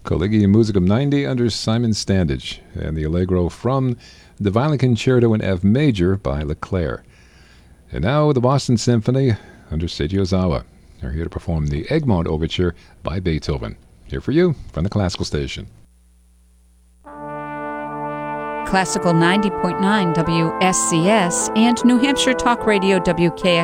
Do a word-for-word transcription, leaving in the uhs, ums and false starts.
Collegium Musicum ninety under Simon Standage, and the Allegro from the Violin Concerto in F Major by Leclerc. And now the Boston Symphony under Seiji Ozawa are here to perform the Egmont Overture by Beethoven. Here for you from the Classical Station. Classical ninety point nine W S C S and New Hampshire Talk Radio W K